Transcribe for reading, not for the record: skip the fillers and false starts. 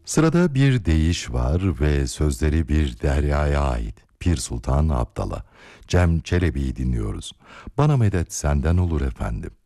Sırada bir deyiş var ve sözleri bir deryaya ait. Pir Sultan Abdal'a. Cem Çelebi'yi dinliyoruz. Bana medet senden olur efendim.